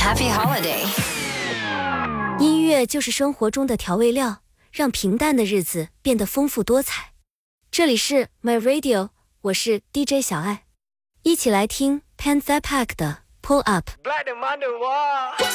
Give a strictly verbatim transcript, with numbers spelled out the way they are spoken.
Happy holiday。 音乐就是生活中的调味料，让平淡的日子变得丰富多彩。这里是 My Radio， 我是 D J 小爱，一起来听 Panthera Pack 的 Pull Up。